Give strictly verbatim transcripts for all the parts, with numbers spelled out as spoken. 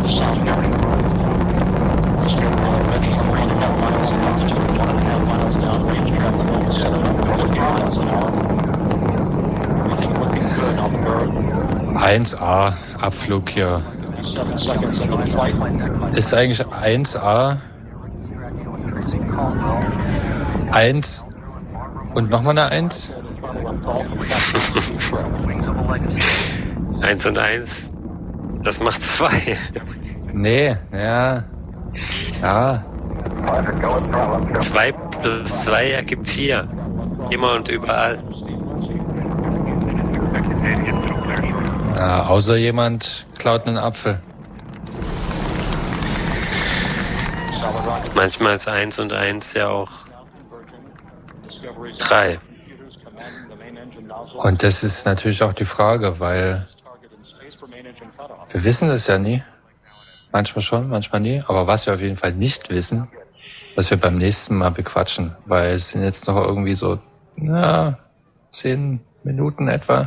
eins A, Abflug hier. Ist eigentlich eins A eins und nochmal eine eins? eins und eins, das macht zwei. Nee, ja. Ja. zwei plus zwei ergibt vier. Immer und überall. Ja, außer jemand klaut einen Apfel. Manchmal ist eins und eins ja auch drei. Und das ist natürlich auch die Frage, weil wir wissen das ja nie. Manchmal schon, manchmal nie. Aber was wir auf jeden Fall nicht wissen, was wir beim nächsten Mal bequatschen, weil es sind jetzt noch irgendwie so, na, zehn Minuten etwa.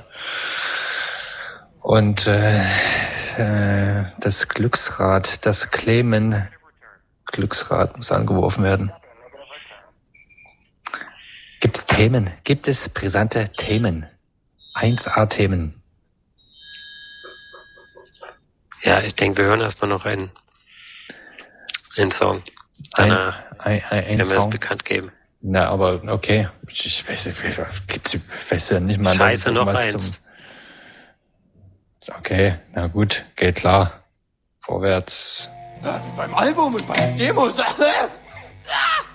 Und äh, äh, das Glücksrad, das Claimen Glücksrad muss angeworfen werden. Gibt es Themen? Gibt es brisante Themen? eins A-Themen. Ja, ich denke, wir hören erstmal noch einen, einen Song. Danach ein, ein, ein, ein werden wir es Song. bekannt geben. Na, aber okay. Ich weiß, ich weiß ja nicht mal. Scheiße, noch eins. Zum... Okay, na gut, geht klar. Vorwärts. Ja, wie beim Album und bei den Demos.